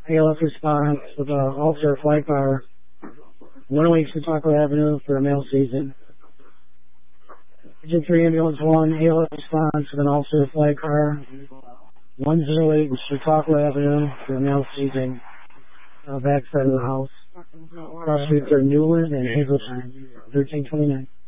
ALS response with an officer flight car 108 Chautauqua Avenue for a mail season. Engine 3 Ambulance 1, ALS response with an officer flight car 108 Chautauqua Avenue for a mail season. Backside of the house. Cross streets are Newland and Hazeltine, 1329.